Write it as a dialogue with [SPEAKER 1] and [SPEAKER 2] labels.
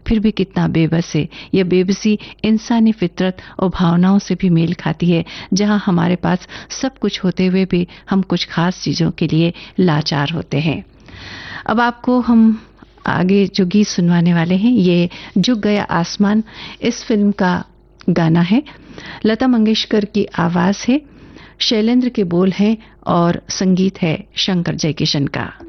[SPEAKER 1] फिर भी कितना बेबस है। यह बेबसी इंसानी फितरत और भावनाओं से भी मेल खाती है, जहां हमारे पास सब कुछ होते हुए भी हम कुछ खास चीजों के लिए लाचार होते हैं। अब आपको हम आगे जो गीत सुनवाने वाले हैं, ये झुक गया आसमान इस फिल्म का गाना है। लता मंगेशकर की आवाज है, शैलेंद्र के बोल हैं और संगीत है शंकर जयकिशन का।